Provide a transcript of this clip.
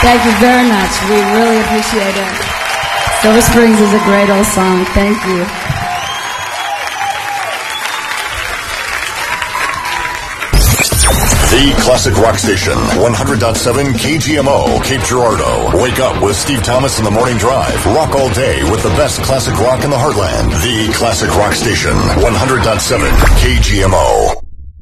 Thank you very much. We really appreciate it. Silver Springs is a great old song. Thank you. The Classic Rock Station, 100.7 KGMO, Cape Girardeau. Wake up with Steve Thomas in the Morning Drive. Rock all day with the best classic rock in the heartland. The Classic Rock Station, 100.7 KGMO.